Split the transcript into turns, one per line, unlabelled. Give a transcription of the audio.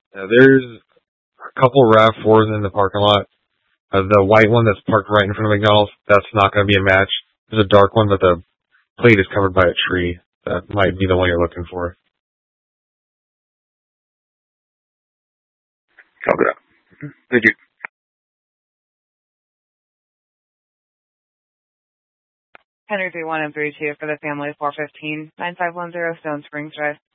There's a couple RAV4s in the parking lot. The white one that's parked right in front of McDonald's, that's not going to be a match. There's a dark one, but the plate is covered by a tree. That might be the one you're looking for.
Copy that. Thank you.
Henry 31 and 32 for the family 415 9510 Stone Springs Drive.